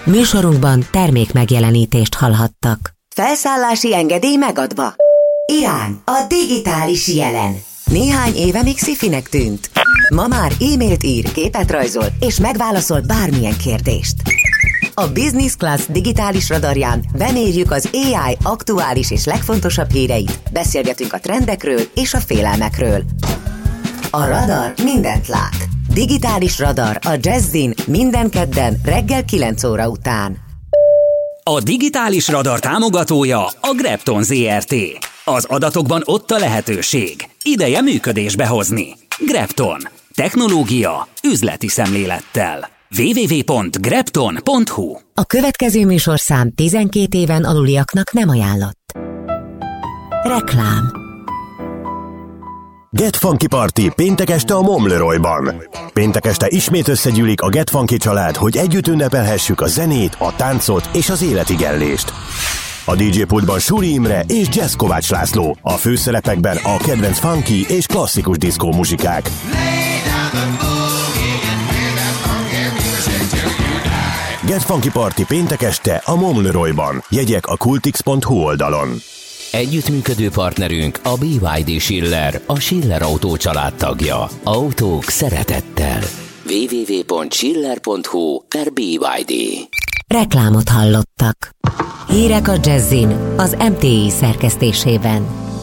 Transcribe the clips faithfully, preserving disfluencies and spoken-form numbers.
Műsorunkban termék megjelenítést hallhattak. Felszállási engedély megadva. Irán, a digitális jelen. Néhány éve még szifinek tűnt. Ma már e-mailt ír, képet rajzol, és megválaszol bármilyen kérdést. A Business Class digitális radarján bemérjük az á i aktuális és legfontosabb híreit, beszélgetünk a trendekről és a félelmekről. A radar mindent lát. Digitális radar a Jazzin minden kedden reggel kilenc óra után. A digitális radar támogatója a Grepton zé er té. Az adatokban ott a lehetőség. Ideje működésbe hozni. Grepton. Technológia üzleti szemlélettel. double-u double-u double-u pont grepton pont hu. A következő műsorszám tizenkét éven aluliaknak nem ajánlott. Reklám. Get Funky Party péntek este a Momleroyban. Péntek este ismét összegyűlik a Get Funky család, hogy együtt ünnepelhessük a zenét, a táncot és az életigellést. A dé dzsé pultban Suri Imre és Jazz Kovács László, a főszerepekben a kedvenc funky és klasszikus diszkó muzsikák. Get Funky Party péntek este a Momleroyban. Jegyek a kultix pont hu oldalon. Együttműködő partnerünk a bé ipszilon dé Schiller, a Schiller Autó család tagja. Autók szeretettel. double-u double-u double-u pont schiller pont hu per bé ipszilon dé. Reklámot hallottak. Hírek a Jazzin az em té i szerkesztésében.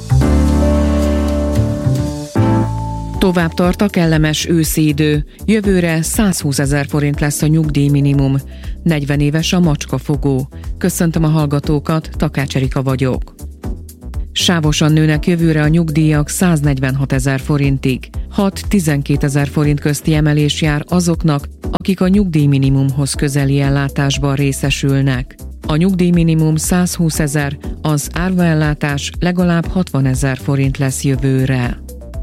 Tovább tart a kellemes őszi idő. Jövőre százhúszezer forint lesz a nyugdíjminimum. negyven éves a macskafogó. Köszöntöm a hallgatókat, Takács Erika vagyok. Sávosan nőnek jövőre a nyugdíjak száznegyvenhatezer forintig. hat-tizenkétezer forint közti emelés jár azoknak, akik a nyugdíjminimumhoz közeli ellátásban részesülnek. A nyugdíjminimum százhúszezer, az árvaellátás legalább hatvanezer forint lesz jövőre.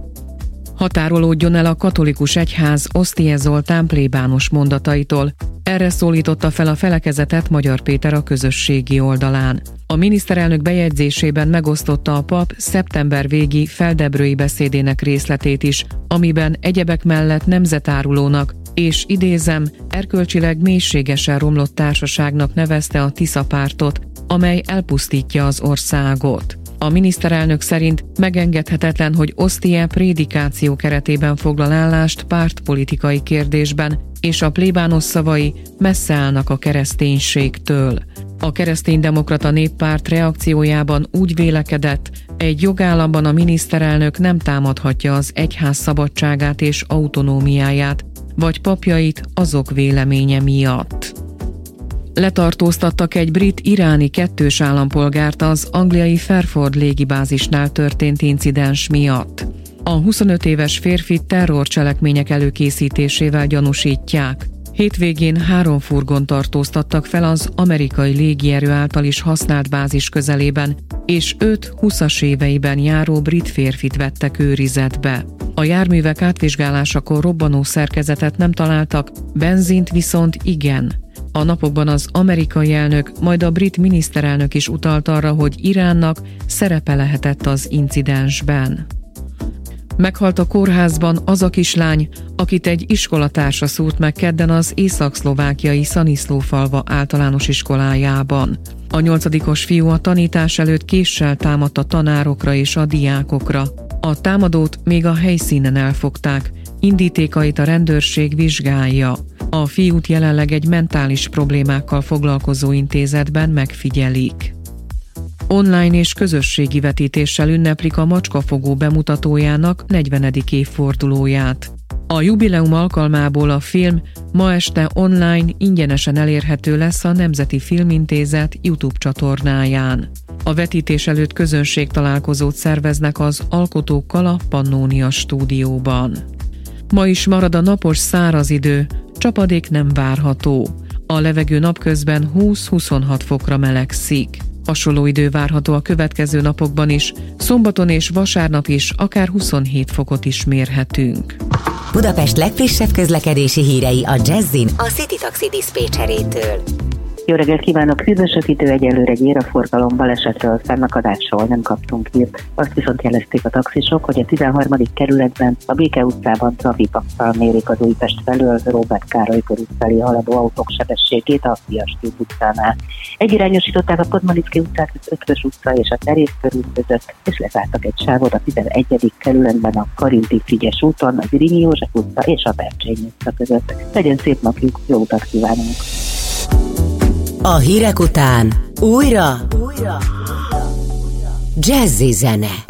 Határolódjon el a katolikus egyház Osztie Zoltán plébános mondataitól. Erre szólította fel a felekezetet Magyar Péter a közösségi oldalán. A miniszterelnök bejegyzésében megosztotta a pap szeptember végi feldebrői beszédének részletét is, amiben egyebek mellett nemzetárulónak és idézem, erkölcsileg mélységesen romlott társaságnak nevezte a Tisza pártot, amely elpusztítja az országot. A miniszterelnök szerint megengedhetetlen, hogy Osztie prédikáció keretében foglal állást pártpolitikai kérdésben, és a plébános szavai messze állnak a kereszténységtől. A kereszténydemokrata néppárt reakciójában úgy vélekedett, egy jogállamban a miniszterelnök nem támadhatja az egyház szabadságát és autonómiáját, vagy papjait azok véleménye miatt. Letartóztattak egy brit-iráni kettős állampolgárt az angliai Fairford légibázisnál történt incidens miatt. A huszonöt éves férfit terrorcselekmények előkészítésével gyanúsítják. Hétvégén három furgon tartóztattak fel az amerikai légierő által is használt bázis közelében, és öt húszas éveiben járó brit férfit vettek őrizetbe. A járművek átvizsgálásakor robbanó szerkezetet nem találtak, benzint viszont igen. A napokban az amerikai elnök, majd a brit miniszterelnök is utalt arra, hogy Iránnak szerepe lehetett az incidensben. Meghalt a kórházban az a kislány, akit egy iskolatársa szúrt meg kedden az észak-szlovákiai Szaniszlófalva általános iskolájában. A nyolcadikos fiú a tanítás előtt késsel támadt a tanárokra és a diákokra. A támadót még a helyszínen elfogták, indítékait a rendőrség vizsgálja. A fiút jelenleg egy mentális problémákkal foglalkozó intézetben megfigyelik. Online és közösségi vetítéssel ünneplik a macskafogó bemutatójának negyvenedik évfordulóját. A jubileum alkalmából a film ma este online ingyenesen elérhető lesz a Nemzeti Filmintézet YouTube csatornáján. A vetítés előtt közönségtalálkozót szerveznek az alkotókkal a Pannónia stúdióban. Ma is marad a napos száraz idő, csapadék nem várható. A levegő napközben húsz-huszonhat fokra melegszik. Hasonló idő várható a következő napokban is, szombaton és vasárnap is akár huszonhét fokot is mérhetünk. Budapest legfrissebb közlekedési hírei a Jazzin a City Taxi diszpécserétől. Jó reggelt kívánok! Hűvösök idő, egyelőre egy éraforgalom, balesetről, fennakadásról nem kaptunk hírt. Azt viszont jelezték a taxisok, hogy a tizenharmadik kerületben, a Béke utcában trafipasszal mérik az Újpest felől Róbert Károly körút felé haladó autók sebességét a Fiastúr utcánál. Egyirányosították a Podmanicki utcát, az Ötvös utca és a Terész körút között, és lezártak egy sávot a tizenegyedik kerületben a Karinti-Frigyes úton, az Irinyi József utca és a Bercsényi utca között. Legyen szép napjuk, jó utat kívánunk! A hírek után újra, újra. Jazzy zene.